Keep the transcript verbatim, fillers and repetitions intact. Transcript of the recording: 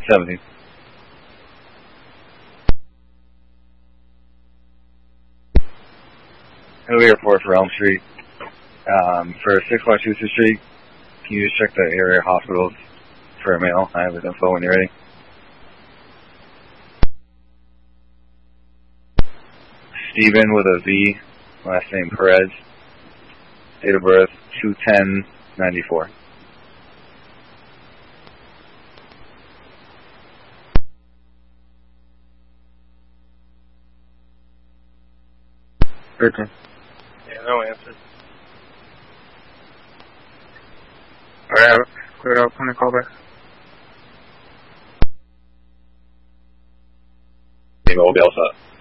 seventy. Hello, Airport for Elm Street. Um, for six one two two Street, can you just check the area hospitals for a mail? I have his info when you're ready. Steven with a V, last name Perez, date of birth two ten ninety-four. thirteen. Yeah, no answer. Alright, have it. Clear it out. When I call back. We'll be all set.